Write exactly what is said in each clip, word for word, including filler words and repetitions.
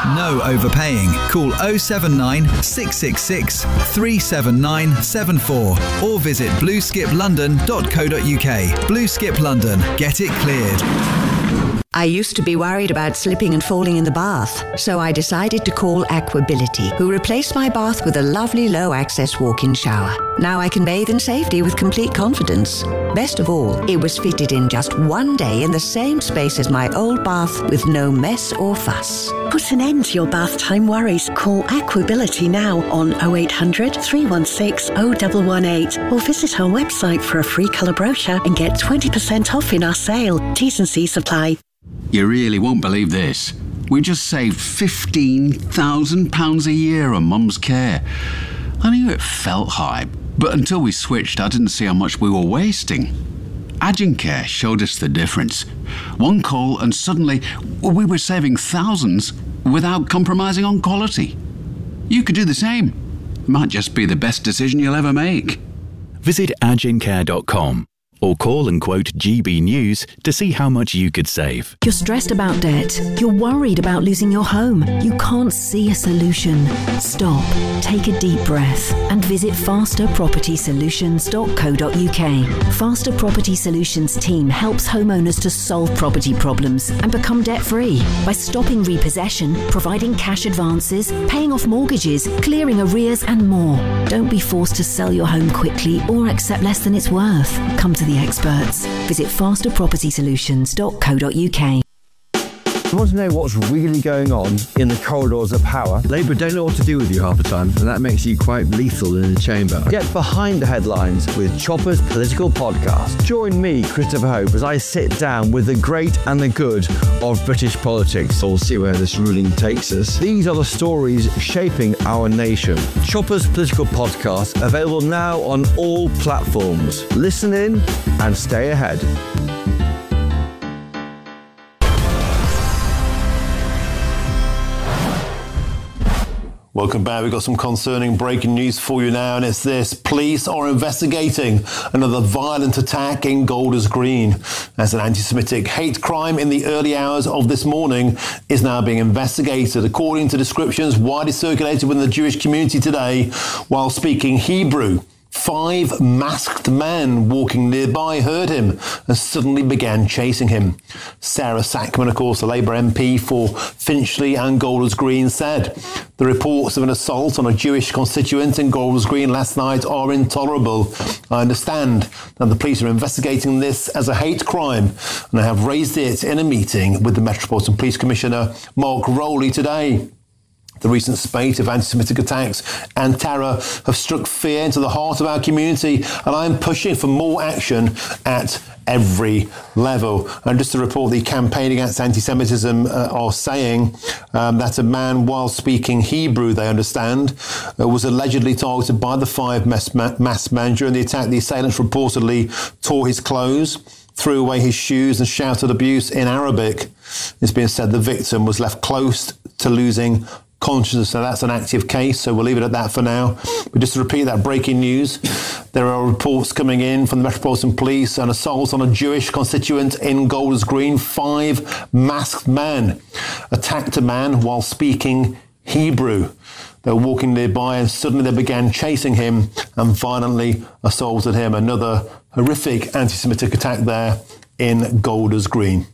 No overpaying. Call oh seven nine, six six six, three seven nine seven four or visit blue skip london dot co dot uk. Blue Skip London. Get it cleared. I used to be worried about slipping and falling in the bath, so I decided to call Aquability, who replaced my bath with a lovely low-access walk-in shower. Now I can bathe in safety with complete confidence. Best of all, it was fitted in just one day in the same space as my old bath with no mess or fuss. Put an end to your bath time worries. Call Aquability now on oh eight hundred, three one six, oh one one eight or visit our website for a free colour brochure and get twenty percent off in our sale. T's and C's apply. You really won't believe this. We just saved fifteen thousand pounds a year on Mum's care. I knew it felt high, but until we switched, I didn't see how much we were wasting. Agencare showed us the difference. One call and suddenly we were saving thousands without compromising on quality. You could do the same. It might just be the best decision you'll ever make. Visit agencare dot com. or call and quote G B News to see how much you could save. You're stressed about debt. You're worried about losing your home. You can't see a solution. Stop, take a deep breath and visit faster property solutions dot co dot uk. Faster Property Solutions team helps homeowners to solve property problems and become debt-free by stopping repossession, providing cash advances, paying off mortgages, clearing arrears and more. Don't be forced to sell your home quickly or accept less than it's worth. Come to the experts. Visit faster property solutions dot co dot uk. You want to know what's really going on in the corridors of power? Labour don't know what to do with you half the time, and that makes you quite lethal in the chamber. Get behind the headlines with Chopper's Political Podcast. Join me, Christopher Hope, as I sit down with the great and the good of British politics. We'll see where this ruling takes us. These are the stories shaping our nation. Chopper's Political Podcast, available now on all platforms. Listen in and stay ahead. Welcome back. We've got some concerning breaking news for you now, and it's this. Police are investigating another violent attack in Golders Green, as an anti-Semitic hate crime in the early hours of this morning is now being investigated. According to descriptions widely circulated within the Jewish community today, while speaking Hebrew, five masked men walking nearby heard him and suddenly began chasing him. Sarah Sackman, of course, the Labour M P for Finchley and Golders Green, said the reports of an assault on a Jewish constituent in Golders Green last night are intolerable. I understand that the police are investigating this as a hate crime, and I have raised it in a meeting with the Metropolitan Police Commissioner Mark Rowley today. The recent spate of anti-Semitic attacks and terror have struck fear into the heart of our community, and I am pushing for more action at every level. And just to report, the Campaign Against Anti-Semitism uh, are saying um, that a man, while speaking Hebrew, they understand, uh, was allegedly targeted by the five masked men. During the attack, the assailants reportedly tore his clothes, threw away his shoes and shouted abuse in Arabic. It's been said the victim was left close to losing consciousness. So that's an active case, so we'll leave it at that for now. But just to repeat that breaking news, there are reports coming in from the Metropolitan Police, an assault on a Jewish constituent in Golders Green. Five masked men attacked a man while speaking Hebrew. They were walking nearby and suddenly they began chasing him and violently assaulted him. Another horrific anti-Semitic attack there in Golders Green.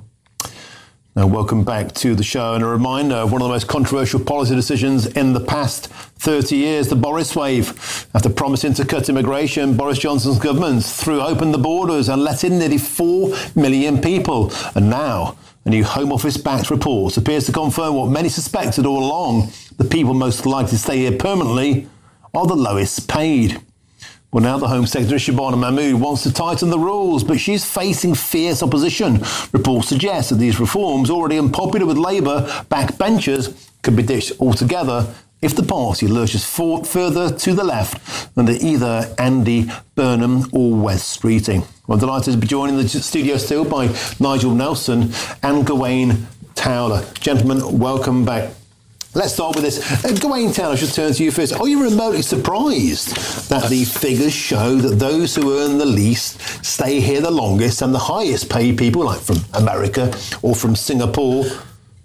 Now, welcome back to the show, and a reminder of one of the most controversial policy decisions in the past thirty years, the Boris wave. After promising to cut immigration, Boris Johnson's government threw open the borders and let in nearly four million people. And now, a new Home Office-backed report appears to confirm what many suspected all along: the people most likely to stay here permanently are the lowest paid. Well, now the Home Secretary, Shabana Mahmood, wants to tighten the rules, but she's facing fierce opposition. Reports suggest that these reforms, already unpopular with Labour backbenchers, could be ditched altogether if the party lurches for- further to the left under either Andy Burnham or Wes Streeting. Well, I'm delighted to be joined in the studio still by Nigel Nelson and Gawain Towler. Gentlemen, welcome back. Let's start with this. Uh, Gawain Towler, I should turn to you first. Are you remotely surprised that the figures show that those who earn the least stay here the longest, and the highest paid people, like from America or from Singapore,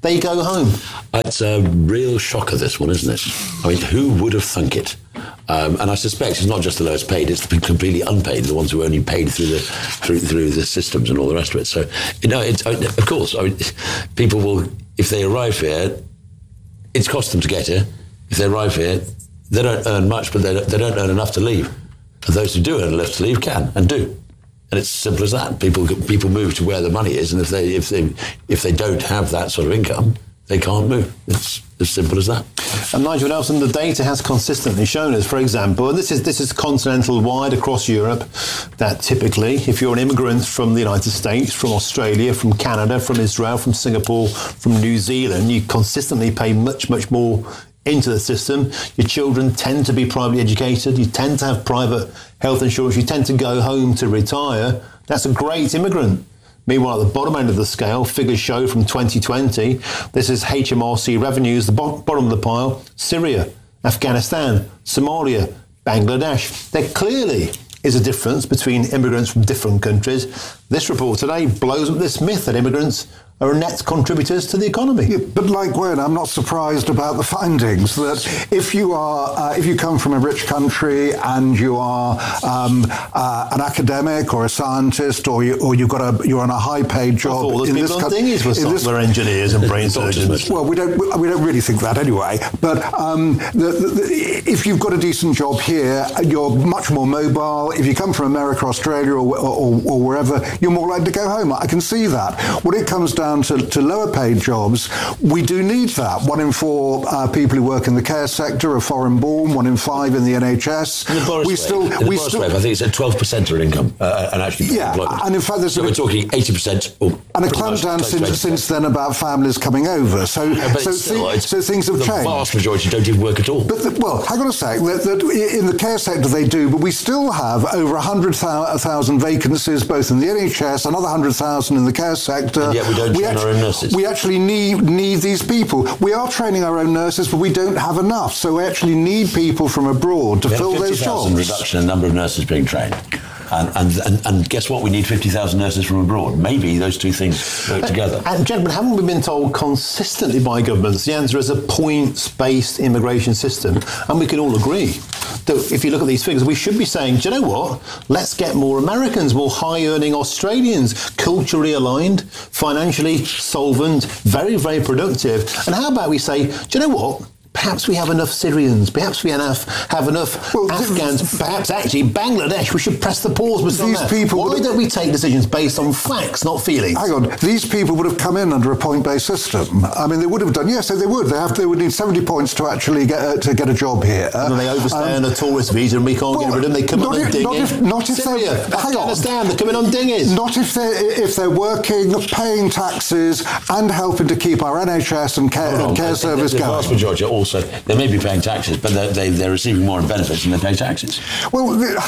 they go home. It's a real shocker, this one, isn't it? I mean, who would have thunk it? Um, and I suspect it's not just the lowest paid; it's the completely unpaid, the ones who are only paid through the through through the systems and all the rest of it. So, you know, it's, I mean, of course, I mean, people will, if they arrive here, it's cost them to get here. If they arrive here, they don't earn much, but they don't, they don't earn enough to leave. And those who do earn enough to leave can and do. And it's as simple as that. People people move to where the money is, and if they if they if they don't have that sort of income, they can't move. It's as simple as that. And Nigel Nelson, the data has consistently shown us, for example, and this is this is continental wide across Europe, that typically, if you're an immigrant from the United States, from Australia, from Canada, from Israel, from Singapore, from New Zealand, you consistently pay much, much more into the system. Your children tend to be privately educated. You tend to have private health insurance. You tend to go home to retire. That's a great immigrant. Meanwhile, at the bottom end of the scale, figures show from twenty twenty, this is H M R C revenues, the bo- bottom of the pile, Syria, Afghanistan, Somalia, Bangladesh. There clearly is a difference between immigrants from different countries. This report today blows up this myth that immigrants are net contributors to the economy. Yeah, but like Gwen, I'm not surprised about the findings that if you are, uh, if you come from a rich country and you are um, uh, an academic or a scientist, or you or you've got a you're on a high-paid job. All those in people this on co- dinghies were software this, engineers and brain surgeons. Well, we don't we don't really think that anyway. But um, the, the, the, if you've got a decent job here, you're much more mobile. If you come from America, Australia, or, or, or wherever, you're more likely to go home. I can see that. When it comes down to, to lower paid jobs, we do need that. One in four uh, people who work in the care sector are foreign born. One in five in the N H S. In the Boris we wave, still, in the we Boris still, wave, I think it's at twelve percent of income uh, and actually yeah, employment. and in fact, there's so a, we're talking eighty percent. Or and a clampdown since since then about families coming over. So yeah, so, still, thi- so things have the changed. The vast majority don't even work at all. But the, well, hang on a sec. That, that in the care sector they do, but we still have over one hundred thousand vacancies both in the N H S, another one hundred thousand in the care sector. And yet we don't we train actually, our own nurses. We actually need need these people. We are training our own nurses, but we don't have enough. So we actually need people from abroad to we fill have those jobs. Reduction in the number of nurses being trained. And, and, and, and guess what? We need fifty thousand nurses from abroad. Maybe those two things work together. And gentlemen, haven't we been told consistently by governments the answer is a points-based immigration system? And we can all agree that if you look at these figures, we should be saying, do you know what? Let's get more Americans, more high-earning Australians, culturally aligned, financially solvent, very, very productive. And how about we say, do you know what? Perhaps we have enough Syrians, perhaps we enough, have enough well, Afghans, perhaps actually Bangladesh. We should press the pause button on that. People Why don't we take decisions based on facts, not feelings? Hang on, these people would have come in under a point-based system. I mean, they would have done, yes, they would. They have. They would need seventy points to actually get uh, to get a job here. And they overstay um, on a tourist visa and we can't well, get rid of them. They come on a dinghy. Not if, not if Syria, they're, Afghanistan, they're coming on dinghies. Not if they're, if they're working, paying taxes and helping to keep our N H S and care, and care service the, the going. The vast majority also, they may be paying taxes, but they're, they, they're receiving more in benefits than they pay taxes. Well,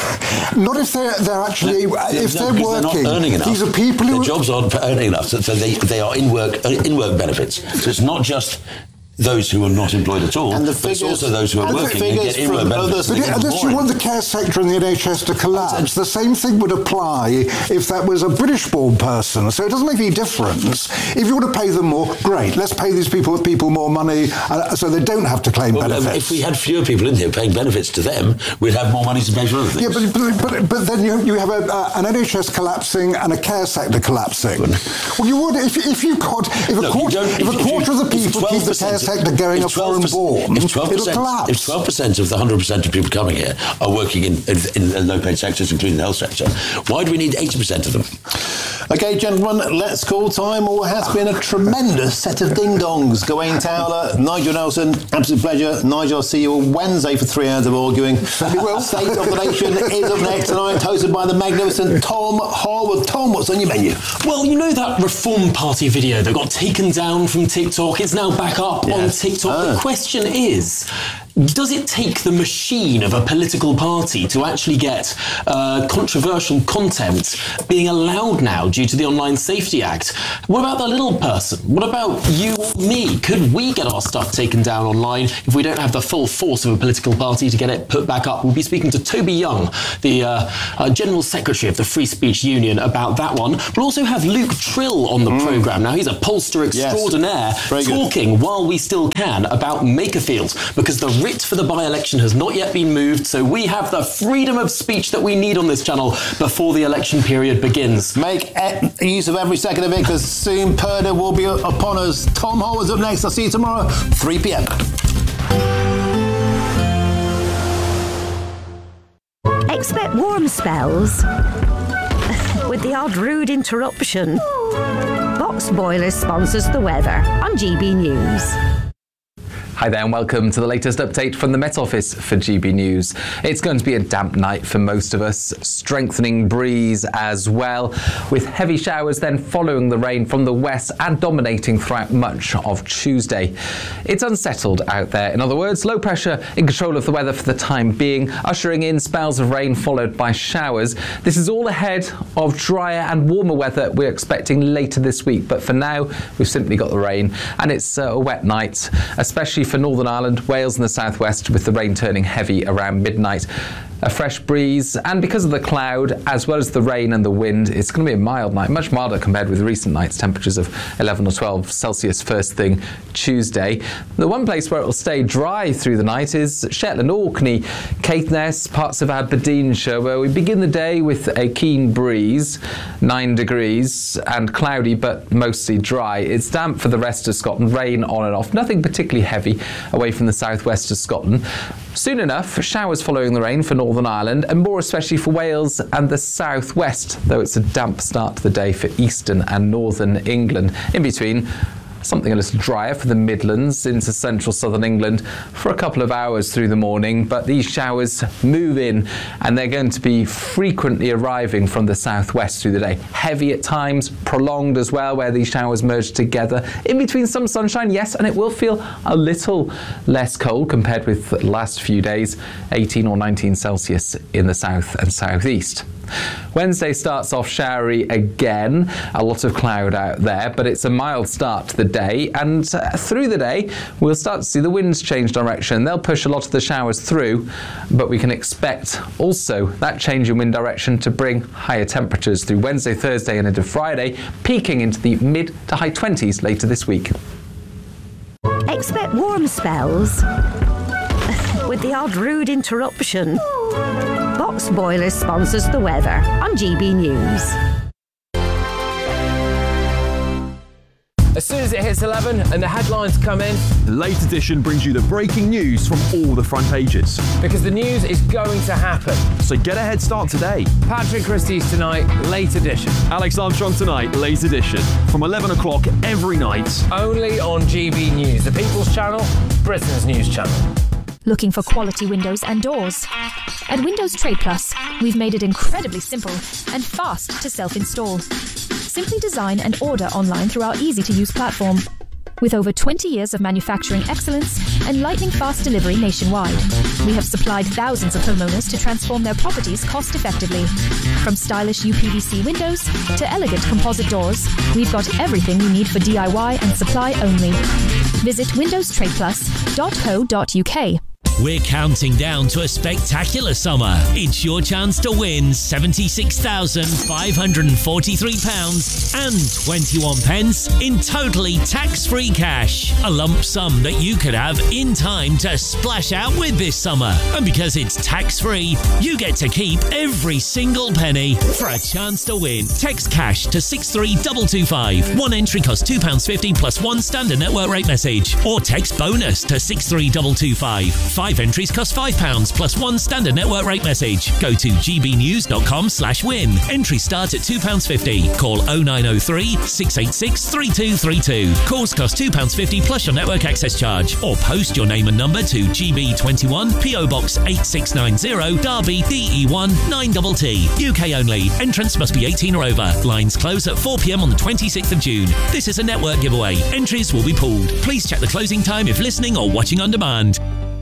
not if they're, they're actually, no, if no, they're working. They're not earning enough. These are people who... Their jobs aren't earning enough, so, so they, they are in work, in work benefits. So it's not just those who are not employed at all, and the figures, but it's also those who are working and get in-work benefits. But unless you want the care sector and the N H S to collapse, the same thing would apply if that was a British-born person. So it doesn't make any difference. If you want to pay them more, great. Let's pay these people people more money uh, so they don't have to claim well, benefits. If we had fewer people in here paying benefits to them, we'd have more money to pay for other things. Yeah, but but, but, but then you, you have a, uh, an N H S collapsing and a care sector collapsing. Well, you would if, if you got if a no, quarter if, if a quarter of the people keep the care sector going up. Born, if twelve percent, if twelve percent of the one hundred percent of people coming here are working in, in, in low-paid sectors, including the health sector, why do we need eighty percent of them? OK, gentlemen, let's call time. All has been a tremendous set of ding-dongs. Gawain Towler, Nigel Nelson, absolute pleasure. Nigel, I'll see you on Wednesday for three hours of arguing. Well, State of the Nation is up next tonight, hosted by the magnificent Tom Harwood. Tom, what's on your menu? Well, you know that Reform Party video that got taken down from TikTok? It's now back up yes. on TikTok. Ah. The question is, does it take the machine of a political party to actually get uh, controversial content being allowed now due to the Online Safety Act? What about the little person? What about you or me? Could we get our stuff taken down online if we don't have the full force of a political party to get it put back up? We'll be speaking to Toby Young, the uh, uh, General Secretary of the Free Speech Union, about that one. We'll also have Luke Trill on the mm. programme. Now, he's a pollster extraordinaire, yes. talking while we still can about Makerfield, because the writ for the by-election has not yet been moved, so we have the freedom of speech that we need on this channel before the election period begins. Make e- use of every second of it, because soon Purdah will be upon us. Tom Howard's up next. I'll see you tomorrow, three p.m. Expect warm spells with the odd rude interruption. Box Boilers sponsors the weather on G B News. Hi there and welcome to the latest update from the Met Office for G B News. It's going to be a damp night for most of us, strengthening breeze as well, with heavy showers then following the rain from the west and dominating throughout much of Tuesday. It's unsettled out there. In other words, low pressure in control of the weather for the time being, ushering in spells of rain followed by showers. This is all ahead of drier and warmer weather we're expecting later this week, but for now we've simply got the rain, and it's a wet night, especially for Northern Ireland, Wales and the southwest, with the rain turning heavy around midnight. A fresh breeze, and because of the cloud as well as the rain and the wind, it's going to be a mild night, much milder compared with recent nights, temperatures of eleven or twelve Celsius first thing Tuesday. The one place where it will stay dry through the night is Shetland, Orkney, Caithness, parts of Aberdeenshire, where we begin the day with a keen breeze, nine degrees and cloudy but mostly dry. It's damp for the rest of Scotland, rain on and off, nothing particularly heavy away from the southwest of Scotland. Soon enough, showers following the rain for Northern Ireland, and more especially for Wales and the southwest, though it's a damp start to the day for eastern and northern England. In between, something a little drier for the Midlands into central southern England for a couple of hours through the morning, but these showers move in and they're going to be frequently arriving from the southwest through the day. Heavy at times, prolonged as well, where these showers merge together. In between some sunshine, yes, and it will feel a little less cold compared with the last few days, eighteen or nineteen Celsius in the south and southeast. Wednesday starts off showery again, a lot of cloud out there, but it's a mild start to the day, and uh, through the day we'll start to see the winds change direction. They'll push a lot of the showers through, but we can expect also that change in wind direction to bring higher temperatures through Wednesday, Thursday and into Friday, peaking into the mid to high twenties later this week. Expect warm spells with the odd rude interruption. Box Boilers sponsors the weather on G B News. As soon as it hits eleven and the headlines come in, the Late Edition brings you the breaking news from all the front pages. Because the news is going to happen. So get a head start today. Patrick Christie's tonight, Late Edition. Alex Armstrong tonight, Late Edition. From eleven o'clock every night. Only on G B News, the People's Channel, Britain's news channel. Looking for quality windows and doors? At Windows Trade Plus, we've made it incredibly simple and fast to self-install. Simply design and order online through our easy-to-use platform. With over twenty years of manufacturing excellence and lightning-fast delivery nationwide, we have supplied thousands of homeowners to transform their properties cost-effectively. From stylish U P V C windows to elegant composite doors, we've got everything you need for D I Y and supply only. Visit windows trade plus dot co dot U K. We're counting down to a spectacular summer. It's your chance to win seventy-six thousand five hundred forty-three pounds and twenty-one pence in totally tax-free cash. A lump sum that you could have in time to splash out with this summer. And because it's tax-free, you get to keep every single penny. For a chance to win, text cash to six three two two five. One entry costs two pounds fifty plus one standard network rate message. Or text bonus to six three two two five. Five entries cost five pounds plus one standard network rate message. Go to gbnews.com slash win. Entries start at two pounds fifty. Call oh nine oh three, six eight six, three two three two. Calls cost two pounds fifty plus your network access charge. Or post your name and number to G B twenty-one, P O Box eight six nine zero, Derby, D E one nine T T. U K only. Entrance must be eighteen or over. Lines close at four p.m. on the twenty-sixth of June. This is a network giveaway. Entries will be pooled. Please check the closing time if listening or watching on demand.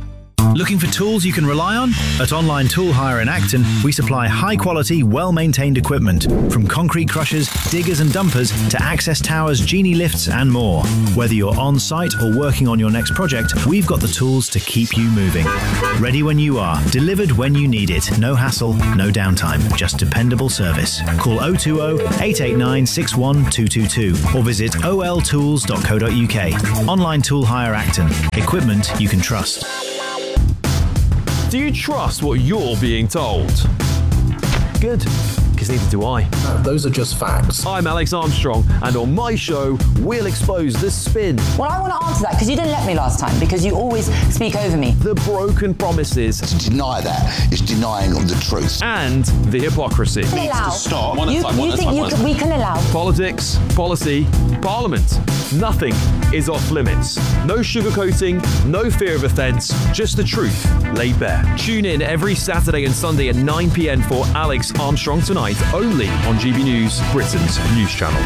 Looking for tools you can rely on? At Online Tool Hire in Acton, we supply high-quality, well-maintained equipment, from concrete crushers, diggers and dumpers to access towers, genie lifts and more. Whether you're on-site or working on your next project, we've got the tools to keep you moving. Ready when you are, delivered when you need it. No hassle, no downtime, just dependable service. Call oh two oh, eight eight nine, six one two two two or visit o l tools dot co dot u k. Online Tool Hire Acton. Equipment you can trust. Do you trust what you're being told? Good, because neither do I. No, those are just facts. I'm Alex Armstrong, and on my show, we'll expose the spin. Well, I want to answer that, because you didn't let me last time, because you always speak over me. The broken promises. To deny that is denying the truth. And the hypocrisy. Needs allow. to stop. You, you think you can, we can allow? Politics, policy, parliament. Nothing is off limits. No sugarcoating, no fear of offence, just the truth laid bare. Tune in every Saturday and Sunday at nine p m for Alex Armstrong Tonight, only on G B News, Britain's news channel.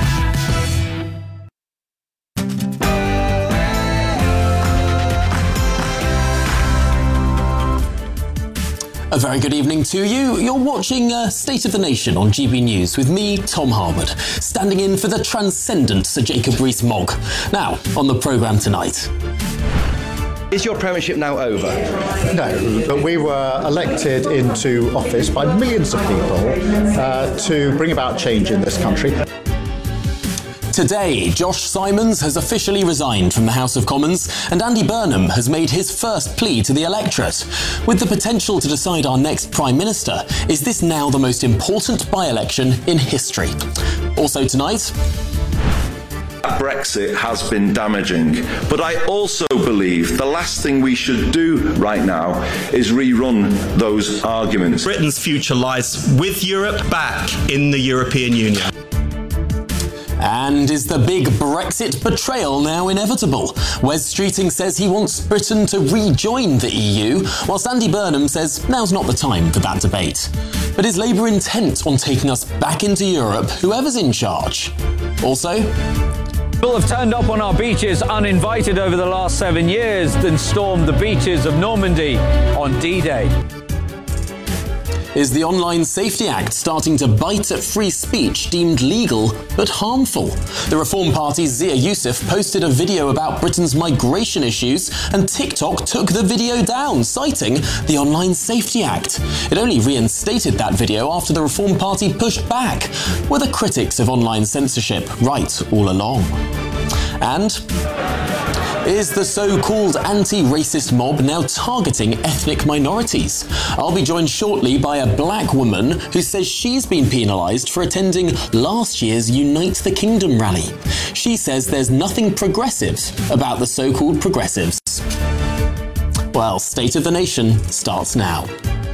A very good evening to you. You're watching uh, State of the Nation on G B News with me, Tom Harwood, standing in for the transcendent Sir Jacob Rees-Mogg. Now, on the programme tonight. Is your premiership now over? No, but we were elected into office by millions of people uh, to bring about change in this country. Today, Josh Simons has officially resigned from the House of Commons, and Andy Burnham has made his first plea to the electorate. With the potential to decide our next Prime Minister, is this now the most important by-election in history? Also tonight... Brexit has been damaging, but I also believe the last thing we should do right now is rerun those arguments. Britain's future lies with Europe back in the European Union. And is the big Brexit betrayal now inevitable? Wes Streeting says he wants Britain to rejoin the E U, whilst Andy Burnham says now's not the time for that debate. But is Labour intent on taking us back into Europe, whoever's in charge? Also... People have turned up on our beaches uninvited over the last seven years, then stormed the beaches of Normandy on D-Day. Is the Online Safety Act starting to bite at free speech deemed legal but harmful? The Reform Party's Zia Youssef posted a video about Britain's migration issues, and TikTok took the video down, citing the Online Safety Act. It only reinstated that video after the Reform Party pushed back. Were the critics of online censorship right all along? And... is the so-called anti-racist mob now targeting ethnic minorities? I'll be joined shortly by a black woman who says she's been penalised for attending last year's Unite the Kingdom rally. She says there's nothing progressive about the so-called progressives. Well, State of the Nation starts now.